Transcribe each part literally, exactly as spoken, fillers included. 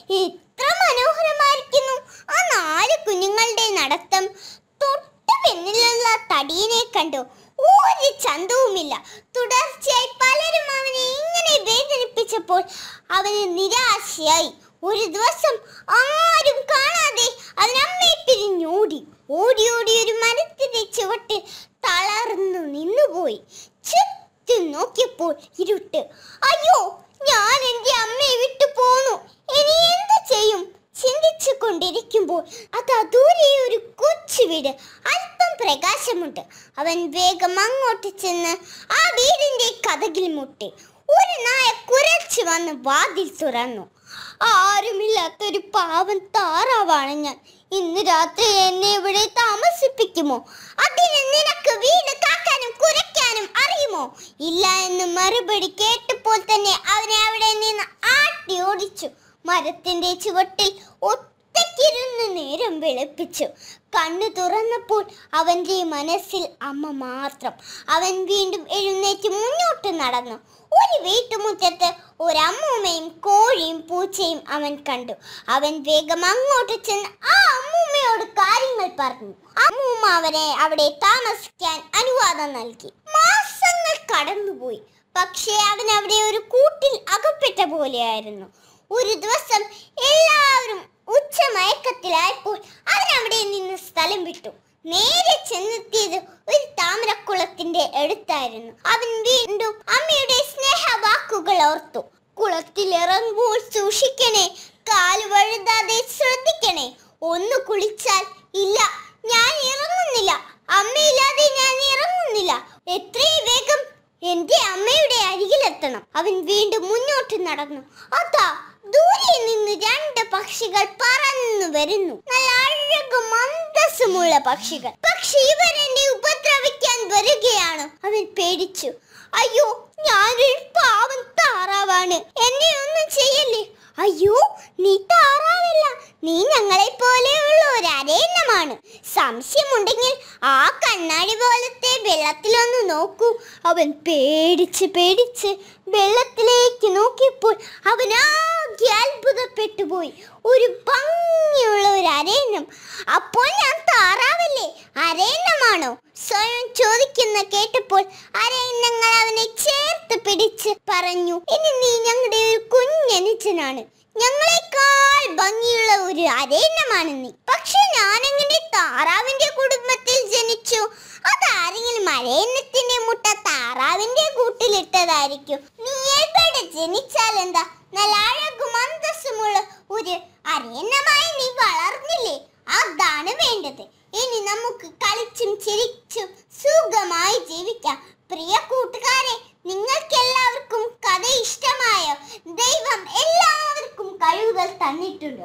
എത്ര മനോഹരമായിരിക്കുന്നു ആ നാല് കുഞ്ഞുങ്ങളുടെ നടത്തം. തൊട്ട് പിന്നിലുള്ള തടിയനെ കണ്ടു ഒരു ചന്തവുമില്ല. തുടർച്ചയായി പലരും അവനെ ഇങ്ങനെ വേദനിപ്പിച്ചപ്പോൾ അവന് നിരാശയായി. ഒരു ദിവസം ആരും കാണാതെ അവൻ അമ്മയെ പിരിഞ്ഞോടി. ഓടി ഓടി ഒരു മരത്തിന്റെ ചുവട്ടിൽ തളർന്നു നിന്നുപോയി. ചുറ്റും നോക്കിയപ്പോൾ ഇരുട്ട്. അയ്യോ, ഞാൻ എൻ്റെ അമ്മയെ വിട്ടു പോന്നു, ഇനി എന്ത് ചെയ്യും? ചിന്തിച്ചു കൊണ്ടിരിക്കുമ്പോൾ അതാ ദൂരെ ഒരു കൊച്ചു വീട്. അല്പം പ്രകാശമുണ്ട്. അവൻ വേഗം അങ്ങോട്ട് ചെന്ന് ആ വീടിന്റെ കതകിൽ മുട്ടി. ഒരു നായ കുരച്ചു വന്ന് വാതിൽ തുറന്നു. ആരുമില്ലാത്തൊരു പാവം താറാവാണ് ഞാൻ. ഇന്ന് രാത്രി എന്നെ ഇവിടെ താമസിപ്പിക്കുമോ? അതിന് നിനക്ക് വീട് കാക്കാനും കുരയ്ക്കാനും അറിയുമോ? ഇല്ല എന്ന് മറുപടി കേട്ടപ്പോൾ തന്നെ അവനെ അവിടെ നിന്ന് ആട്ടി ഓടിച്ചു. മരത്തിന്റെ ചുവട്ടിൽ ഒറ്റയ്ക്കിരുന്ന് നേരം വെളുപ്പിച്ചു. കണ്ണു തുറന്നപ്പോൾ അവന്റെ മനസ്സിൽ അമ്മ മാത്രം. അവൻ വീണ്ടും എഴുന്നേറ്റ് മുന്നോട്ട് നടന്നു. ഒരു വീട്ടുമുറ്റത്ത് ഒരമ്മൂമ്മയും കോഴിയും പൂച്ചയും അവൻ കണ്ടു. അവൻ വേഗം അങ്ങോട്ട് ചെന്ന് ആ അമ്മൂമ്മയോട് കാര്യങ്ങൾ പറഞ്ഞു. അമ്മൂമ്മ അവനെ അവിടെ താമസിക്കാൻ അനുവാദം നൽകി. മാസങ്ങൾ കടന്നുപോയി. പക്ഷേ അവൻ അവിടെ ഒരു കൂട്ടിൽ അകപ്പെട്ട പോലെയായിരുന്നു. ഒരു ദിവസം എല്ലാവരും ഉച്ച മയക്കത്തിലായപ്പോൾ അവൻ അവിടെ നിന്ന് സ്ഥലം വിട്ടു. നേരെ ചെന്നെത്തിയത് ഒരു താമരക്കുളത്തിന്റെ അടുത്തായിരുന്നു. അവൻ വീണ്ടും അമ്മയുടെ സ്നേഹവാക്കുകൾ ഓർത്തു. കുളത്തിലിറങ്ങുമ്പോൾ സൂക്ഷിക്കണേ, കാല് വഴുതാതെ ശ്രദ്ധിക്കണേ. ഒന്ന് കുളിച്ചാൽ ഇല്ല, ഞാൻ ഇറങ്ങുന്നില്ല, അമ്മയില്ലാതെ ഞാൻ ഇറങ്ങുന്നില്ല, എത്രയും വേഗം എന്റെ അമ്മയുടെ അരികിലെത്തണം. അവൻ വീണ്ടും മുന്നോട്ട് നടന്നു. അതാ ദൂരെ നിന്ന് രണ്ട് പക്ഷികൾ പറന്നു വരുന്നു. നല്ല അഴകും മന്ദസ്സുമുള്ള പക്ഷികൾ. പക്ഷെ ഇവർ എന്നെ ഉപദ്രവിക്കാൻ വരികയാണ്. അവൻ പേടിച്ചു. അയ്യോ, ഞാനൊരു പാവം താറാവാണ്, എന്നെ ഒന്നും ചെയ്യല്ലേ. അയ്യോ, നീ താറാവല്ല, നീ ഞങ്ങളെ പോലെയുള്ള ഒരു അരയന്നമാണ്. സംശയമുണ്ടെങ്കിൽ ആ കണ്ണാടി പോലത്തെ വെള്ളത്തിലൊന്ന് നോക്കൂ. അവൻ പേടിച്ച് പേടിച്ച് വെള്ളത്തിലേക്ക് നോക്കിയപ്പോൾ അവൻ ആകെ അത്ഭുതപ്പെട്ടു പോയി. ഒരു ഭംഗിയുള്ള ഒരു അരയന്നം. അപ്പോൾ ഞാൻ താറാവല്ലേ, അരയന്നമാണോ? സ്വയം ചോദിക്കുന്ന കേട്ടപ്പോൾ അരയന്നങ്ങൾ അവനെ ചേർത്ത് പിടിച്ച് പറഞ്ഞു, ഇനി നീ ഞങ്ങളുടെ ഒരു കുഞ്ഞനുജനാണ്, ഞങ്ങളെക്കാൾ ഭംഗിയുള്ള ഒരു അരയന്നമാണ് നീ. പക്ഷെ ഞാനെങ്ങനെ താറാവിന്റെ കുടുംബത്തിൽ ജനിച്ചു? അതാരെങ്കിലും അരയന്നത്തിന്റെ മുട്ട താറാവിന്റെ കൂട്ടിലിട്ടതായിരിക്കും. നീ എവിടെ ജനിച്ചാൽ എന്താ, നല്ല അഴകും അന്തസ്സുമുള്ള ഒരു അരയന്നമായി നീ വളർന്നില്ലേ? അതാണ് വേണ്ടത്. ഇനി നമുക്ക് കളിച്ചും ചിരിച്ചും സുഖമായി ജീവിക്കാം. പ്രിയ കൂട്ടുകാരെ, നിങ്ങൾക്ക് എല്ലാവർക്കും കഥ ഇഷ്ടമായോ? ദൈവം എല്ലാവർക്കും കഴിവുകൾ തന്നിട്ടുണ്ട്.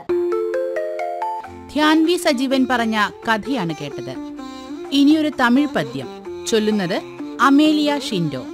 ധ്യാൻ വി സജീവൻ പറഞ്ഞ കഥയാണ് കേട്ടത്. ഇനിയൊരു തമിഴ് പദ്യം ചൊല്ലുന്നത് അമേലിയ ഷിൻഡോ.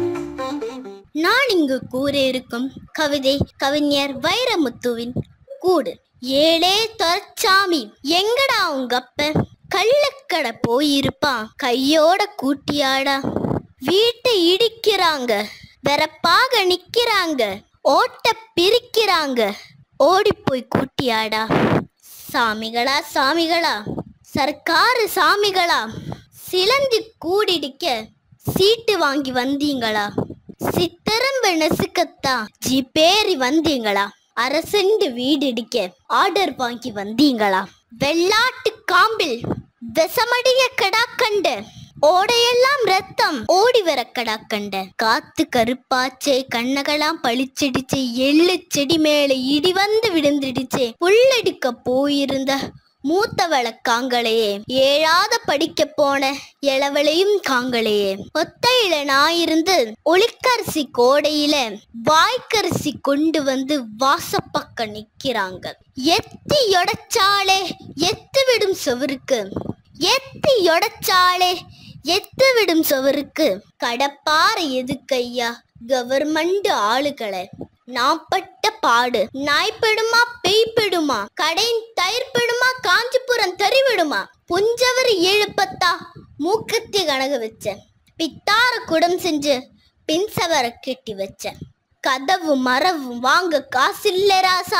நான் இங்கு கூற இருக்கும் கவிதை கவிஞர் வைரமுத்துவின் கூடு. ஏழே தொரச்சாமி, எங்கடா உங்கப்ப? கள்ளக்கடை போயிருப்பான், கையோட கூட்டியாடா. வீட்டை இடிக்கிறாங்க, வெறப்பாக நிக்கிறாங்க, ஓட்ட பிரிக்கிறாங்க, ஓடி போய் கூட்டியாடா. சாமிகளா சாமிகளா, சர்க்காரு சாமிகளா, சிலந்தி கூடிடிக்க சீட்டு வாங்கி வந்தீங்களா? சித்தரம்பு நெசுக்கத்தா ஜிபேரி வந்தீங்களா? அரசண்டு வீடு இடிக்க ஆர்டர் வாங்கி வந்தீங்களா? வெள்ளாட்டு காம்பில் விஷமடிய கடாக்கண்ட, ஓடையெல்லாம் ரத்தம் ஓடி வர கடாக்கண்ட. காத்து கருப்பாச்சே, கண்ணகலாம் பளிச்சிடுச்சு, எள்ளு செடி மேல இடி வந்து விழுந்துடுச்சே. புல்லடிக்க போயிருந்த மூத்தவள காங்களையே, ஏழாத படிக்க போன இளவளையும் காங்களையே. ஒத்தையில நாயிருந்து ஒளிக்கரிசி கோடையில வாய்க்கரிசி கொண்டு வந்து வாசப்பக்க நிக்கிறாங்க. எத்தி ஒடைச்சாலே எத்து விடும் சுவருக்கு, எத்தி ஒடைச்சாலே எத்து விடும் சுவருக்கு. கடப்பாறை எதுக்கையா கவர்மெண்ட் ஆளுகளை, நாப்பட்ட பாடு நாய்ப்பிடுமா பெய்ப்பிடுமா, கடையின் தயிர்ப்பிடுமா காஞ்சிபுரம் தறிவிடுமா. புஞ்சவரி எழுப்பத்தா மூக்கத்தி கனக வச்ச, பித்தார குடம் செஞ்சு பின்சவரை கெட்டி வச்ச. கதவு மரவு வாங்க காசில்ல ராசா,